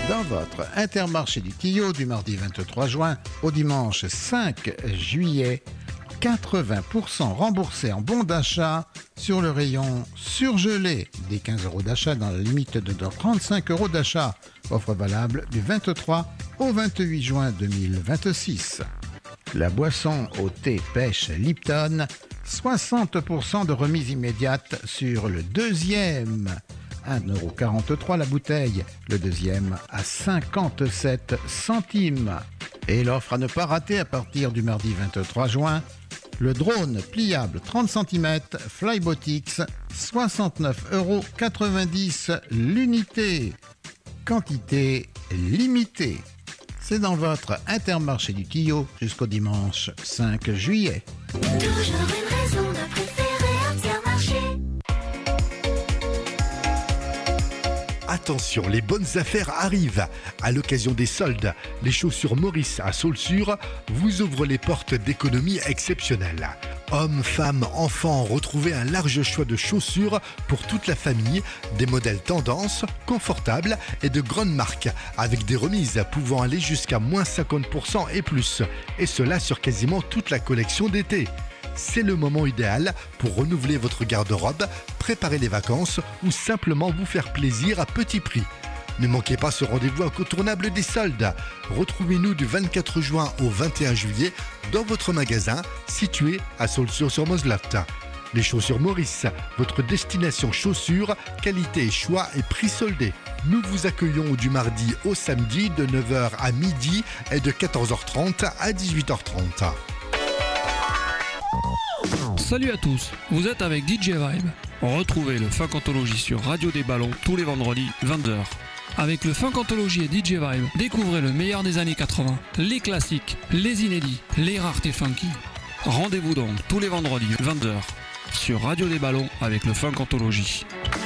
Dans votre Intermarché du Tillot du mardi 23 juin au dimanche 5 juillet, 80% remboursés en bons d'achat sur le rayon surgelé. Des 15 € d'achat dans la limite de 35 € d'achat. Offre valable du 23 au 28 juin 2026. La boisson au thé pêche Lipton, 60% de remise immédiate sur le deuxième. 1,43 € la bouteille, le deuxième à 57 centimes. Et l'offre à ne pas rater à partir du mardi 23 juin, le drone pliable 30 cm Flybotix, 69,90 € l'unité. Quantité limitée. C'est dans votre Intermarché du Tillot jusqu'au dimanche 5 juillet. Toujours une raison de préférer Intermarché. Attention, les bonnes affaires arrivent. À l'occasion des soldes, les chaussures Maurice à Saulsure vous ouvrent les portes d'économies exceptionnelles. Hommes, femmes, enfants, retrouvez un large choix de chaussures pour toute la famille, des modèles tendance, confortables et de grandes marques, avec des remises pouvant aller jusqu'à moins 50% et plus, et cela sur quasiment toute la collection d'été. C'est le moment idéal pour renouveler votre garde-robe, préparer les vacances ou simplement vous faire plaisir à petit prix. Ne manquez pas ce rendez-vous incontournable des soldes. Retrouvez-nous du 24 juin au 21 juillet dans votre magasin situé à Saulsure-sur-Moselotte. Les chaussures Maurice, votre destination chaussures, qualité et choix et prix soldés. Nous vous accueillons du mardi au samedi de 9h à midi et de 14h30 à 18h30. Salut à tous, vous êtes avec DJ Vibe. Retrouvez le Funk Anthologie sur Radio des Ballons tous les vendredis 20h. Avec le Funk Anthologie et DJ Vibe, découvrez le meilleur des années 80, les classiques, les inédits, les raretés funky. Rendez-vous donc tous les vendredis 20h sur Radio des Ballons avec le Funk Anthologie.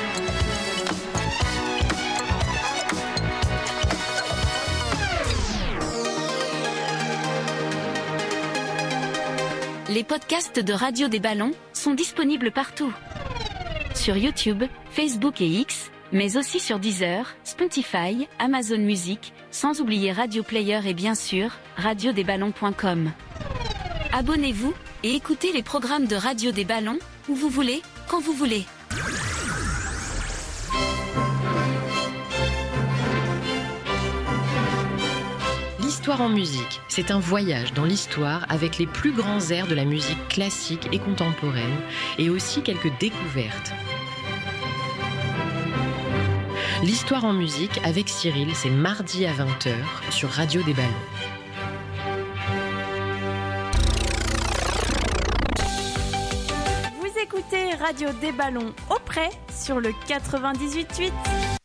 Les podcasts de Radio des Ballons sont disponibles partout. Sur YouTube, Facebook et X, mais aussi sur Deezer, Spotify, Amazon Music, sans oublier Radio Player et bien sûr, radiodesballons.com. Abonnez-vous et écoutez les programmes de Radio des Ballons où vous voulez, quand vous voulez. L'histoire en musique, c'est un voyage dans l'histoire avec les plus grands airs de la musique classique et contemporaine et aussi quelques découvertes. L'histoire en musique avec Cyril, c'est mardi à 20h sur Radio des Ballons. Vous écoutez Radio des Ballons au près sur le 98.8.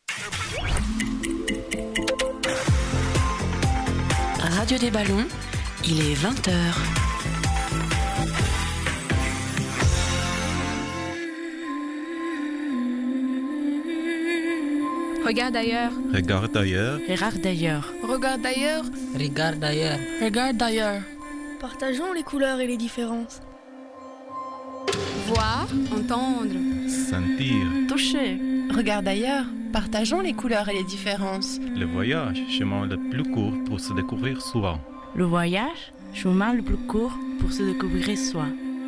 Radio des Ballons, il est 20h. Regarde ailleurs. Regarde ailleurs. Regarde d'ailleurs. Regarde ailleurs. Regarde ailleurs. Regarde ailleurs. Partageons les couleurs et les différences. Voir, entendre. Sentir. Toucher. Regarde ailleurs. Partageons les couleurs et les différences. Le voyage, chemin le plus court pour se découvrir soi. Le voyage, chemin le plus court pour se découvrir soi.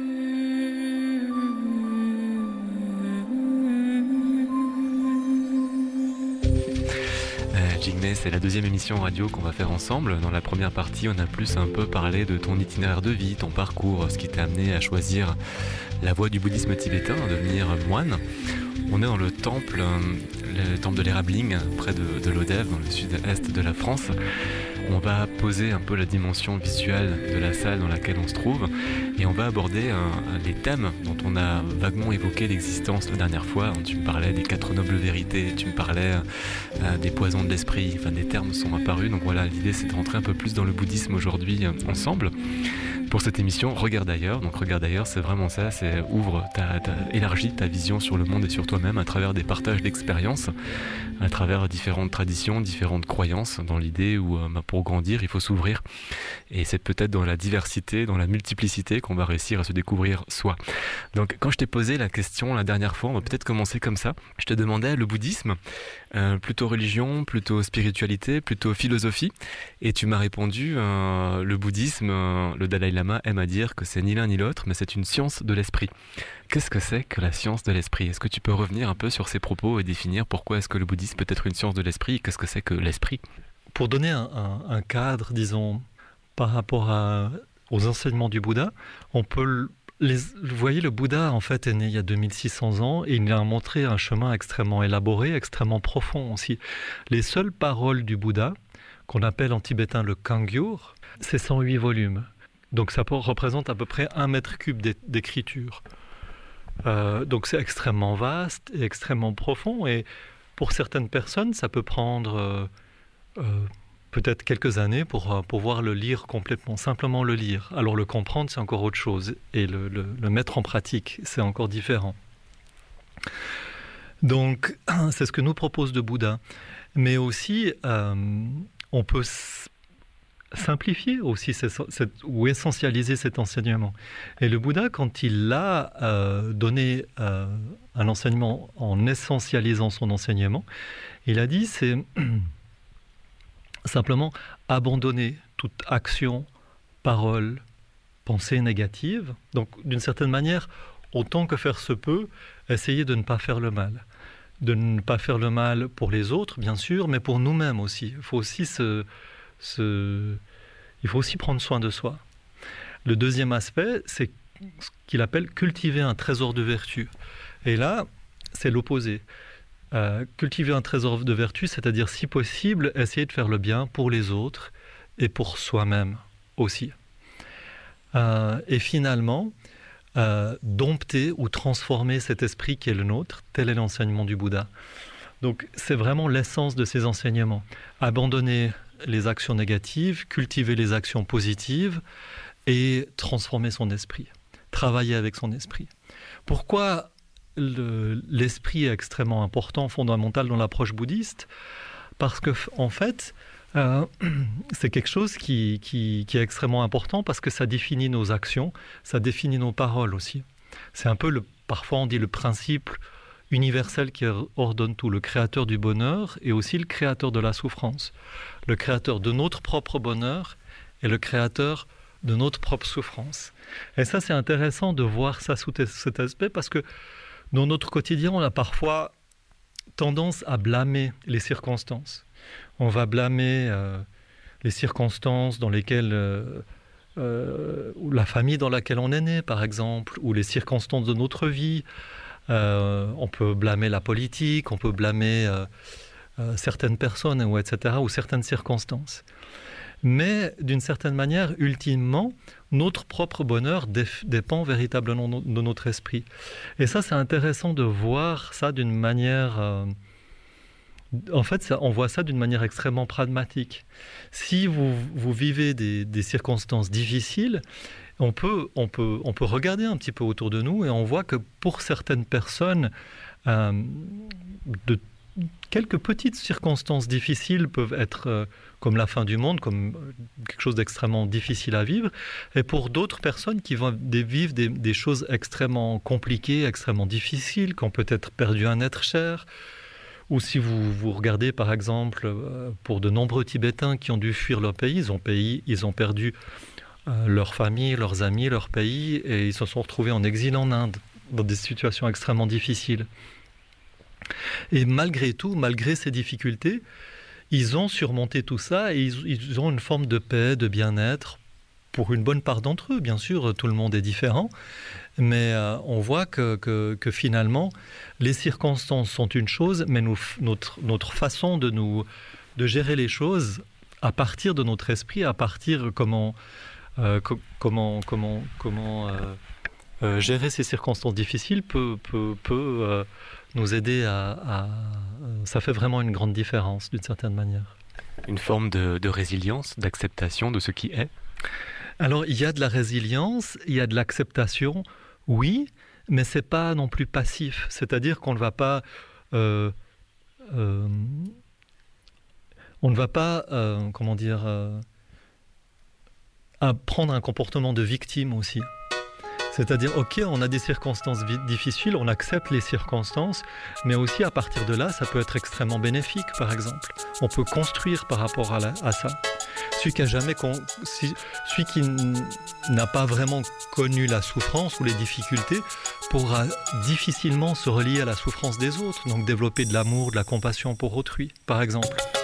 Jigme, c'est la deuxième émission radio qu'on va faire ensemble. Dans la première partie, on a plus un peu parlé de ton itinéraire de vie, ton parcours, ce qui t'a amené à choisir la voie du bouddhisme tibétain, à devenir moine. On est dans le temple de l'Érabling, près de l'Odève, dans le sud-est de la France. On va poser un peu la dimension visuelle de la salle dans laquelle on se trouve et on va aborder les thèmes dont on a vaguement évoqué l'existence la dernière fois. Tu me parlais des 4 nobles vérités, tu me parlais des poisons de l'esprit, enfin des termes sont apparus. Donc voilà, l'idée c'est de rentrer un peu plus dans le bouddhisme aujourd'hui ensemble. Pour cette émission, Regarde ailleurs. Donc Regarde ailleurs, c'est vraiment ça, c'est élargis ta vision sur le monde et sur toi-même à travers des partages d'expériences, à travers différentes traditions, différentes croyances, dans l'idée où pour grandir, il faut s'ouvrir. Et c'est peut-être dans la diversité, dans la multiplicité qu'on va réussir à se découvrir soi. Donc quand je t'ai posé la question la dernière fois, on va peut-être commencer comme ça. Je te demandais le bouddhisme, Plutôt religion, plutôt spiritualité, plutôt philosophie. Et tu m'as répondu, le bouddhisme, le Dalai Lama aime à dire que c'est ni l'un ni l'autre, mais c'est une science de l'esprit. Qu'est-ce que c'est que la science de l'esprit? Est-ce que tu peux revenir un peu sur ces propos et définir pourquoi est-ce que le bouddhisme peut être une science de l'esprit et qu'est-ce que c'est que l'esprit? Pour donner un cadre, disons, par rapport aux enseignements du Bouddha, on peut... Vous voyez, le Bouddha, en fait, est né il y a 2600 ans et il a montré un chemin extrêmement élaboré, extrêmement profond aussi. Les seules paroles du Bouddha, qu'on appelle en tibétain le Kangyur, c'est 108 volumes. Donc ça représente à peu près 1 mètre cube d'écriture. Donc c'est extrêmement vaste et extrêmement profond. Et pour certaines personnes, ça peut prendre peut-être quelques années pour pouvoir le lire complètement, simplement le lire. Alors le comprendre, c'est encore autre chose. Et le mettre en pratique, c'est encore différent. Donc c'est ce que nous propose le Bouddha. Mais aussi, on peut simplifier aussi ou essentialiser cet enseignement. Et le Bouddha, quand il a donné un enseignement en essentialisant son enseignement, il a dit c'est simplement abandonner toute action, parole, pensée négative. Donc d'une certaine manière, autant que faire se peut, essayer de ne pas faire le mal. De ne pas faire le mal pour les autres, bien sûr, mais pour nous-mêmes aussi. Il faut aussi il faut aussi prendre soin de soi. Le deuxième aspect, c'est ce qu'il appelle cultiver un trésor de vertu. Et là, c'est l'opposé. Cultiver un trésor de vertu, c'est-à-dire, si possible, essayer de faire le bien pour les autres et pour soi-même aussi. Et finalement, dompter ou transformer cet esprit qui est le nôtre, tel est l'enseignement du Bouddha. Donc, c'est vraiment l'essence de ces enseignements. Abandonner les actions négatives, cultiver les actions positives et transformer son esprit, travailler avec son esprit. Pourquoi l'esprit est extrêmement important, fondamental dans l'approche bouddhiste? Parce que, en fait, c'est quelque chose qui est extrêmement important parce que ça définit nos actions, ça définit nos paroles aussi. C'est un peu, parfois on dit le principe universel qui ordonne tout, le créateur du bonheur et aussi le créateur de la souffrance, le créateur de notre propre bonheur et le créateur de notre propre souffrance. Et ça, c'est intéressant de voir ça sous cet aspect parce que dans notre quotidien, on a parfois tendance à blâmer les circonstances. On va blâmer les circonstances dans lesquelles, ou la famille dans laquelle on est né, par exemple, ou les circonstances de notre vie. On peut blâmer la politique, on peut blâmer certaines personnes, etc., ou certaines circonstances. Mais d'une certaine manière, ultimement, notre propre bonheur dépend véritablement de notre esprit. Et ça, c'est intéressant de voir ça d'une manière... en fait, on voit ça d'une manière extrêmement pragmatique. Si vous vivez des circonstances difficiles, on peut regarder un petit peu autour de nous et on voit que pour certaines personnes, quelques petites circonstances difficiles peuvent être comme la fin du monde, comme quelque chose d'extrêmement difficile à vivre. Et pour d'autres personnes qui vont vivre des choses extrêmement compliquées, extrêmement difficiles, qui ont peut-être perdu un être cher. Ou si vous regardez par exemple pour de nombreux Tibétains qui ont dû fuir leur pays, ils ont perdu leur famille, leurs amis, leur pays, et ils se sont retrouvés en exil en Inde, dans des situations extrêmement difficiles. Et malgré tout, malgré ces difficultés, ils ont surmonté tout ça et ils ont une forme de paix, de bien-être, pour une bonne part d'entre eux. Bien sûr, tout le monde est différent, mais on voit que finalement, les circonstances sont une chose, mais notre façon de gérer les choses à partir de notre esprit, à partir comment gérer ces circonstances difficiles peut nous aider ça fait vraiment une grande différence d'une certaine manière. Une forme de résilience, d'acceptation de ce qui est? Alors il y a de la résilience, il y a de l'acceptation, oui, mais c'est pas non plus passif. C'est-à-dire qu'on ne va pas prendre un comportement de victime aussi. C'est-à-dire, ok, on a des circonstances difficiles, on accepte les circonstances, mais aussi à partir de là, ça peut être extrêmement bénéfique, par exemple. On peut construire par rapport à ça. Celui qui n'a pas vraiment connu la souffrance ou les difficultés pourra difficilement se relier à la souffrance des autres, donc développer de l'amour, de la compassion pour autrui, par exemple.